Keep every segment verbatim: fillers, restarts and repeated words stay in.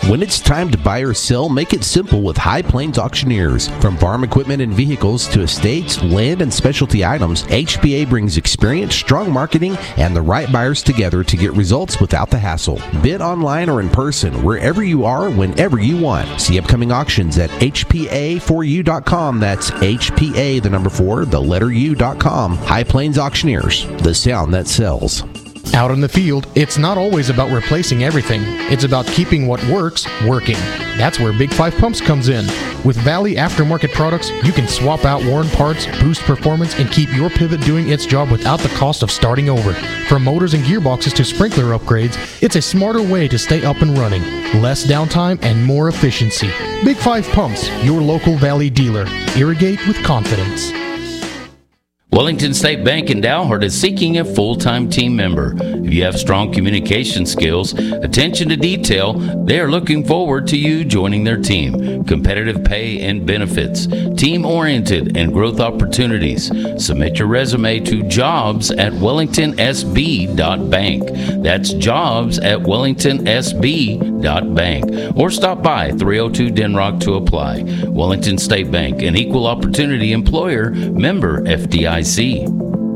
When it's time to buy or sell, make it simple with High Plains Auctioneers. From farm equipment and vehicles to estates, land, and specialty items, H P A brings experience, strong marketing, and the right buyers together to get results without the hassle. Bid online or in person, wherever you are, whenever you want. See upcoming auctions at H P A four U dot com. That's H P A, the number four, the letter U dot com. High Plains Auctioneers, the sound that sells. Out in the field, it's not always about replacing everything. It's about keeping what works, working. That's where Big Five Pumps comes in. With Valley aftermarket products, you can swap out worn parts, boost performance, and keep your pivot doing its job without the cost of starting over. From motors and gearboxes to sprinkler upgrades, it's a smarter way to stay up and running. Less downtime and more efficiency. Big Five Pumps, your local Valley dealer. Irrigate with confidence. Wellington State Bank in Dalhart is seeking a full-time team member. If you have strong communication skills, attention to detail, they are looking forward to you joining their team. Competitive pay and benefits, team-oriented and growth opportunities. Submit your resume to jobs at wellington s b dot bank. That's jobs at wellington s b dot bank. Or stop by three oh two Denrock to apply. Wellington State Bank, an equal opportunity employer, member F D I C.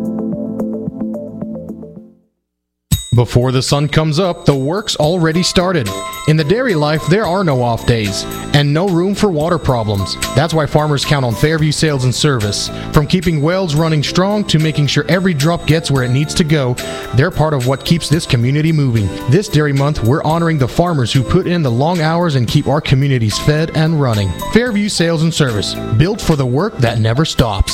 Before the sun comes up, the work's already started. In the dairy life, there are no off days and no room for water problems. That's why farmers count on Fairview Sales and Service. From keeping wells running strong to making sure every drop gets where it needs to go, they're part of what keeps this community moving. This Dairy Month, we're honoring the farmers who put in the long hours and keep our communities fed and running. Fairview Sales and Service, built for the work that never stops.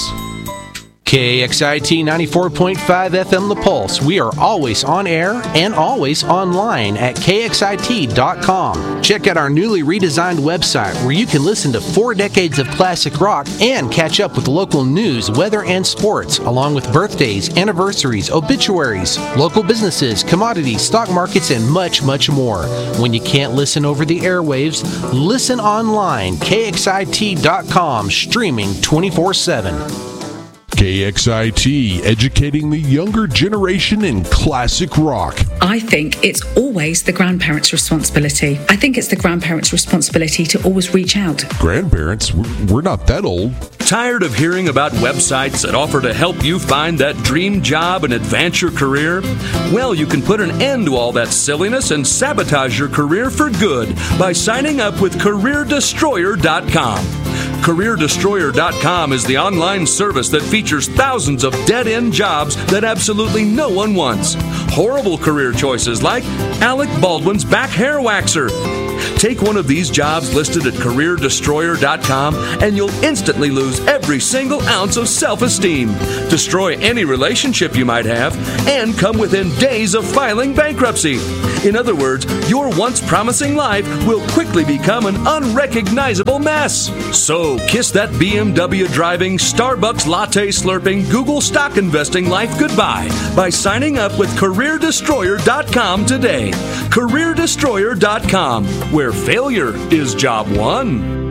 K X I T ninety-four point five F M The Pulse. We are always on air and always online at K X I T dot com. Check out our newly redesigned website where you can listen to four decades of classic rock and catch up with local news, weather, and sports, along with birthdays, anniversaries, obituaries, local businesses, commodities, stock markets, and much, much more. When you can't listen over the airwaves, listen online, K X I T dot com, streaming twenty-four seven. K X I T, educating the younger generation in classic rock. I think it's always the grandparents' responsibility. I think it's the grandparents' responsibility to always reach out. Grandparents? We're not that old. Tired of hearing about websites that offer to help you find that dream job and advance your career? Well, you can put an end to all that silliness and sabotage your career for good by signing up with career destroyer dot com. career destroyer dot com is the online service that features thousands of dead-end jobs that absolutely no one wants. Horrible career choices like Alec Baldwin's back hair waxer. Take one of these jobs listed at career destroyer dot com and you'll instantly lose every single ounce of self-esteem, destroy any relationship you might have, and come within days of filing bankruptcy. In other words, your once promising life will quickly become an unrecognizable mess. So kiss that B M W driving, Starbucks latte slurping, Google stock investing life goodbye by signing up with career destroyer dot com today. career destroyer dot com, where failure is job one.